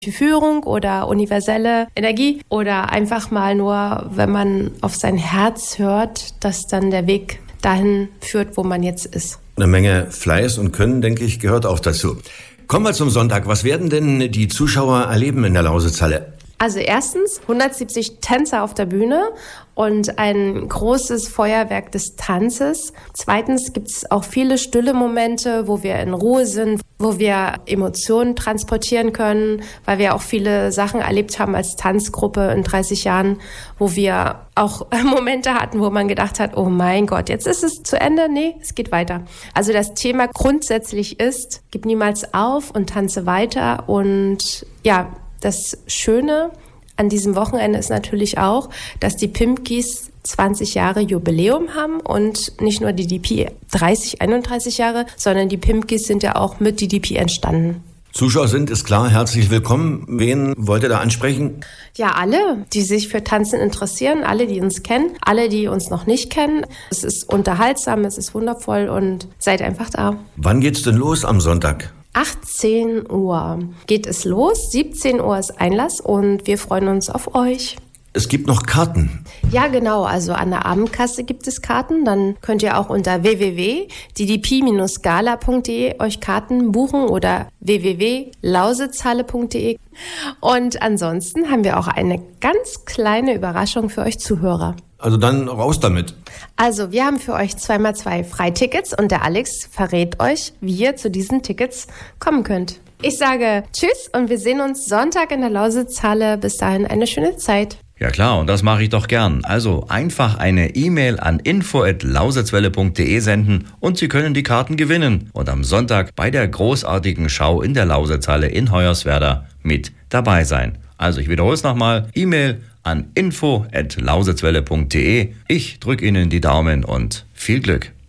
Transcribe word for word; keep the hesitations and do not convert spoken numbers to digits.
Führung oder universelle Energie oder einfach mal nur, wenn man auf sein Herz hört, dass dann der Weg dahin führt, wo man jetzt ist. Eine Menge Fleiß und Können, denke ich, gehört auch dazu. Kommen wir zum Sonntag. Was werden denn die Zuschauer erleben in der Lausitzhalle? Also erstens hundertsiebzig Tänzer auf der Bühne und ein großes Feuerwerk des Tanzes. Zweitens gibt es auch viele stille Momente, wo wir in Ruhe sind, wo wir Emotionen transportieren können, weil wir auch viele Sachen erlebt haben als Tanzgruppe in dreißig Jahren, wo wir auch Momente hatten, wo man gedacht hat, oh mein Gott, jetzt ist es zu Ende. Nee, es geht weiter. Also das Thema grundsätzlich ist, gib niemals auf und tanze weiter. Und ja, das Schöne an diesem Wochenende ist natürlich auch, dass die Pimpkis zwanzig Jahre Jubiläum haben und nicht nur die D D P dreißig, einunddreißig Jahre, sondern die Pimpkis sind ja auch mit D D P entstanden. Zuschauer sind, ist klar, herzlich willkommen. Wen wollt ihr da ansprechen? Ja, alle, die sich für Tanzen interessieren, alle, die uns kennen, alle, die uns noch nicht kennen. Es ist unterhaltsam, es ist wundervoll und seid einfach da. Wann geht's denn los am Sonntag? achtzehn Uhr geht es los, siebzehn Uhr ist Einlass und wir freuen uns auf euch. Es gibt noch Karten. Ja, genau. Also an der Abendkasse gibt es Karten. Dann könnt ihr auch unter w w w punkt d d p dash gala punkt d e euch Karten buchen oder w w w punkt lausitzhalle punkt d e. Und ansonsten haben wir auch eine ganz kleine Überraschung für euch Zuhörer. Also dann raus damit. Also wir haben für euch zwei mal zwei Freitickets und der Alex verrät euch, wie ihr zu diesen Tickets kommen könnt. Ich sage Tschüss und wir sehen uns Sonntag in der Lausitzhalle. Bis dahin eine schöne Zeit. Ja klar, und das mache ich doch gern. Also einfach eine E-Mail an info at lausitzwelle punkt d e senden und Sie können die Karten gewinnen und am Sonntag bei der großartigen Schau in der Lausitzhalle in Hoyerswerda mit dabei sein. Also ich wiederhole es nochmal, E-Mail an info at lausitzwelle punkt d e. Ich drücke Ihnen die Daumen und viel Glück.